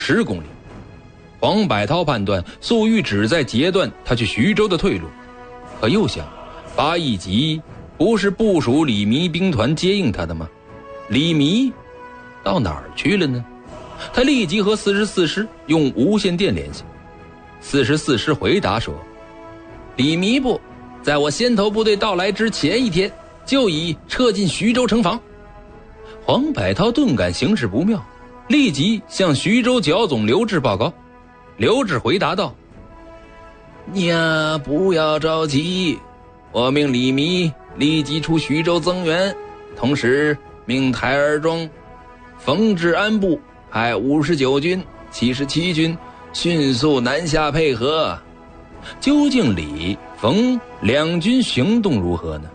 10公里。黄百韬判断粟裕只在截断他去徐州的退路，可又想八义集不是部署李弥兵团接应他的吗？李弥到哪儿去了呢？他立即和44师用无线电联系。44师回答说，李弥部在我先头部队到来之前一天就已撤进徐州城防。黄百韬顿感形势不妙，立即向徐州剿总刘志报告。刘志回答道，你呀不要着急，我命李弥立即出徐州增援，同时命台儿庄、冯治安部派59军、77军迅速南下配合。究竟李、冯两军行动如何呢？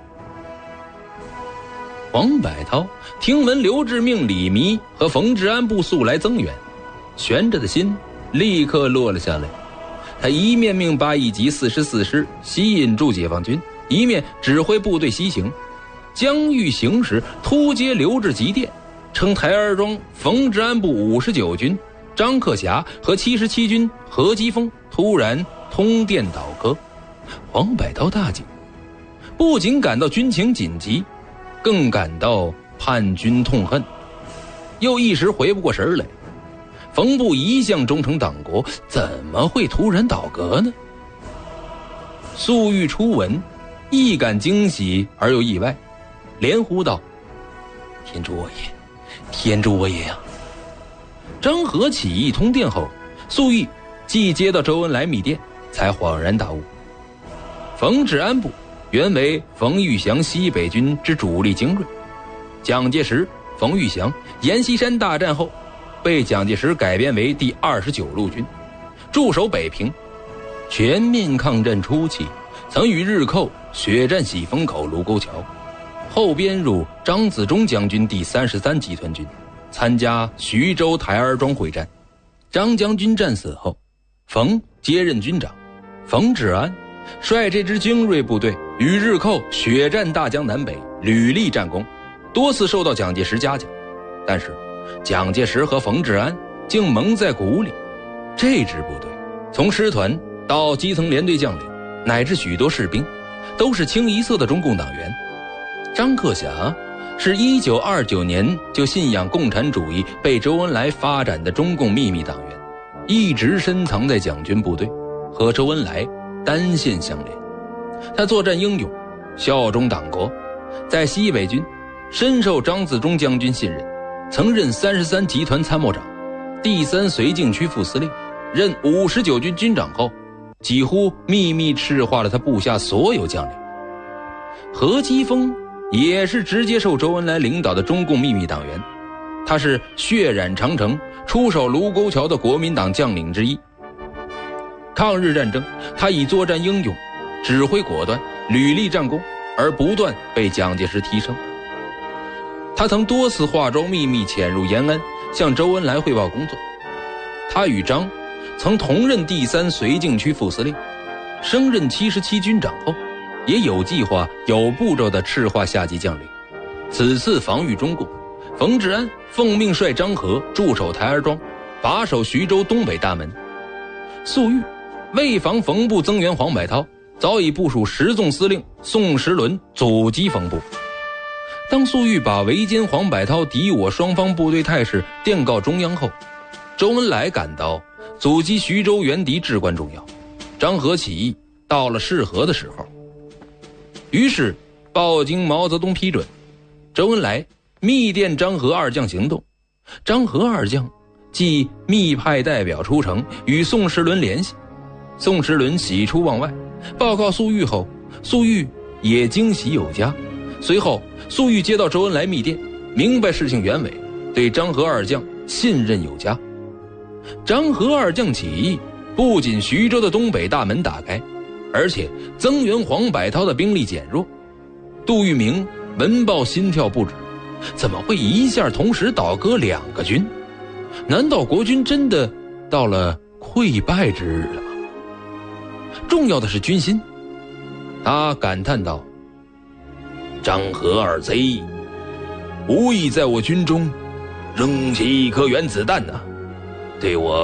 黄百韬听闻刘志命李弥和冯治安部速来增援，悬着的心立刻落了下来。他一面命八义集44师吸引住解放军，一面指挥部队西行。将欲行时，突接刘志急电，称台儿庄冯治安部59军张克侠和77军何基峰突然通电倒戈。黄百韬大惊，不仅感到军情紧急，更感到叛军痛恨，又一时回不过神来。冯部一向忠诚党国，怎么会突然倒戈呢？粟裕初闻，亦感惊喜而又意外，连呼道，天助我也，天助我也啊！张合起义通电后，粟裕既接到周恩来密电，才恍然大悟。冯治安部原为冯玉祥西北军之主力精锐，蒋介石、冯玉祥阎锡山大战后，被蒋介石改编为第29路军，驻守北平。全面抗战初期，曾与日寇血战喜峰口、卢沟桥，后编入张自忠将军第33集团军，参加徐州台儿庄会战。张将军战死后，冯接任军长，冯治安率这支精锐部队与日寇血战大江南北，屡立战功，多次受到蒋介石嘉奖。但是蒋介石和冯治安竟蒙在鼓里，这支部队从师团到基层连队将领，乃至许多士兵，都是清一色的中共党员。张克侠是1929年就信仰共产主义，被周恩来发展的中共秘密党员，一直深藏在蒋军部队，和周恩来单线相连。他作战英勇，效忠党国，在西北军深受张自忠将军信任，曾任33集团参谋长、第3绥靖区副司令，任59军军长后，几乎秘密赤化了他部下所有将领。何基峰也是直接受周恩来领导的中共秘密党员，他是血染长城、出手卢沟桥的国民党将领之一。抗日战争，他以作战英勇、指挥果断、屡立战功而不断被蒋介石提升。他曾多次化妆秘密潜入延安，向周恩来汇报工作。他与张曾同任第3绥靖区副司令，升任77军长后，也有计划、有步骤地赤化下级将领。此次防御中共，冯治安奉命率张合驻守台儿庄，把守徐州东北大门。粟裕为防冯部增援黄百韬，早已部署10纵司令宋时轮阻击冯部。当粟裕把围歼黄百韬敌我双方部队态势电告中央后，周恩来感到阻击徐州援敌至关重要，张合起义到了适合的时候。于是报经毛泽东批准，周恩来密电张合二将行动。张合二将即密派代表出城与宋时轮联系，宋时轮喜出望外，报告粟裕后，粟裕也惊喜有加。随后粟裕接到周恩来密电，明白事情原委，对张合二将信任有加。张合二将起义，不仅徐州的东北大门打开，而且增援黄百韬的兵力减弱。杜聿明闻报心跳不止，怎么会一下同时倒戈2个军？难道国军真的到了溃败之日了吗？重要的是军心。他感叹道，张合二贼无意在我军中扔下一颗原子弹对我